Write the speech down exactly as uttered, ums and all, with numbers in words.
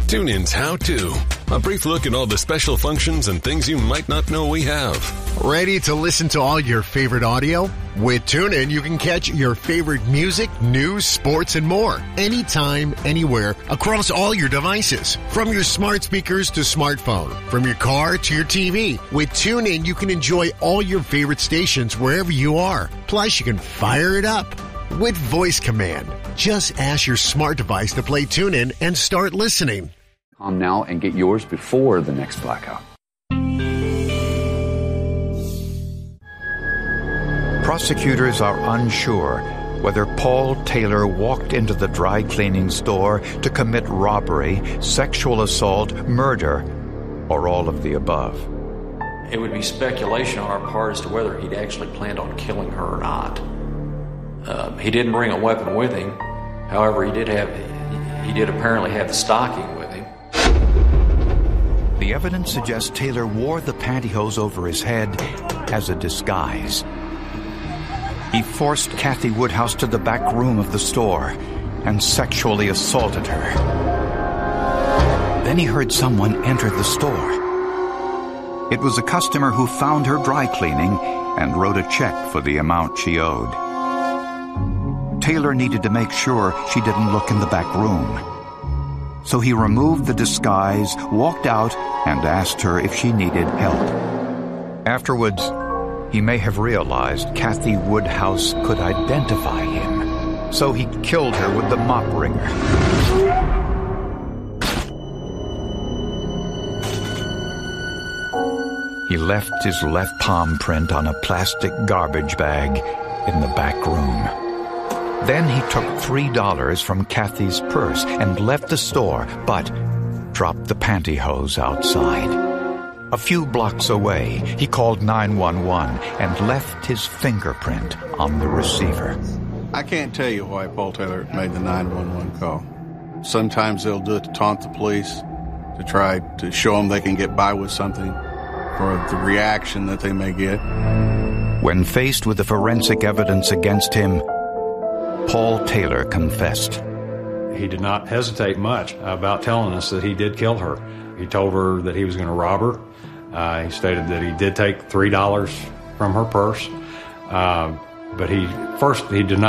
TuneIn's How To. A brief look at all the special functions and things you might not know we have. Ready to listen to all your favorite audio? With TuneIn, you can catch your favorite music, news, sports, and more. Anytime, anywhere, across all your devices. From your smart speakers to smartphone. From your car to your T V. With TuneIn, you can enjoy all your favorite stations wherever you are. Plus, you can fire it up with voice command. Just ask your smart device to play TuneIn and start listening. Calm now and get yours before the next blackout. Prosecutors are unsure whether Paul Taylor walked into the dry cleaning store to commit robbery, sexual assault, murder, or all of the above. It would be speculation on our part as to whether he'd actually planned on killing her or not. Um, he didn't bring a weapon with him. However, he did have he did apparently have the stocking with him. The evidence suggests Taylor wore the pantyhose over his head as a disguise. He forced Kathy Woodhouse to the back room of the store and sexually assaulted her. Then he heard someone enter the store. It was a customer who found her dry cleaning and wrote a check for the amount she owed. Taylor needed to make sure she didn't look in the back room. So he removed the disguise, walked out, and asked her if she needed help. Afterwards, he may have realized Kathy Woodhouse could identify him, so he killed her with the mop wringer. He left his left palm print on a plastic garbage bag in the back room. Then he took three dollars from Kathy's purse and left the store, but dropped the pantyhose outside. A few blocks away, he called nine one one and left his fingerprint on the receiver. I can't tell you why Paul Taylor made the nine one one call. Sometimes they'll do it to taunt the police, to try to show them they can get by with something, or the reaction that they may get. When faced with the forensic evidence against him, Paul Taylor confessed. He did not hesitate much about telling us that he did kill her. He told her that he was going to rob her. Uh, he stated that he did take three dollars from her purse. Uh, but he first he denied